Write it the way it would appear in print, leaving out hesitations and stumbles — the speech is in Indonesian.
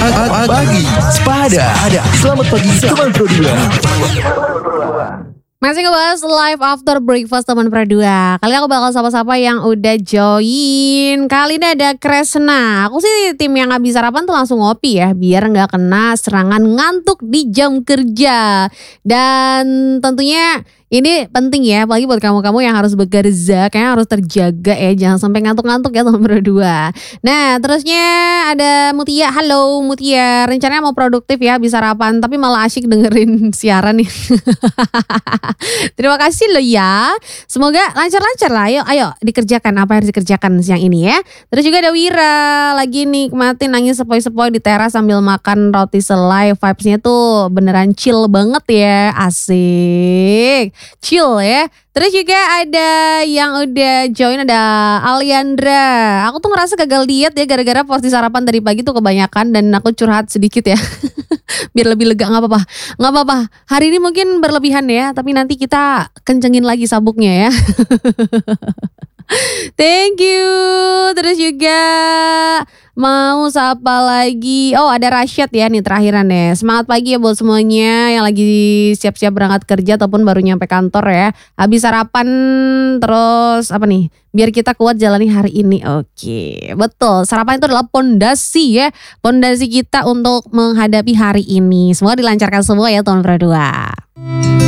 Pagi Sepada. Selamat pagi teman Pro 2. Masih ngebahas live after breakfast teman Pro 2. Kali ini aku bakal sapa-sapa yang udah join. Kali ini ada Kresna. Aku sih tim yang habis sarapan tuh langsung ngopi ya, biar gak kena serangan ngantuk di jam kerja. Dan tentunya ini penting ya, apalagi buat kamu-kamu yang harus bekerja, kayaknya harus terjaga ya, jangan sampai ngantuk-ngantuk ya teman berdua. Nah terusnya ada Mutia. Halo Mutia, rencananya mau produktif ya habis sarapan, tapi malah asyik dengerin siaran nih. Terima kasih loh ya, semoga lancar-lancar lah. Ayo dikerjakan apa yang harus dikerjakan siang ini ya. Terus juga ada Wira, lagi nikmatin nangis sepoi-sepoi di teras sambil makan roti selai. Vibesnya tuh beneran chill banget ya, asik. Chill ya. Terus juga ada yang udah join, ada Aliandra. Aku tuh ngerasa gagal diet ya gara-gara porsi sarapan dari pagi tuh kebanyakan, dan aku curhat sedikit ya. Biar lebih lega, nggak apa-apa. Hari ini mungkin berlebihan ya, tapi nanti kita kencengin lagi sabuknya ya. Thank you. Terus juga mau sapa lagi. Oh ada Rasyad ya nih terakhiran ya. Semangat pagi ya buat semuanya yang lagi siap-siap berangkat kerja ataupun baru nyampe kantor ya. Habis sarapan terus apa nih, biar kita kuat jalani hari ini. Oke, betul, sarapan itu adalah pondasi ya, pondasi kita untuk menghadapi hari ini. Semoga dilancarkan semua ya teman berdua.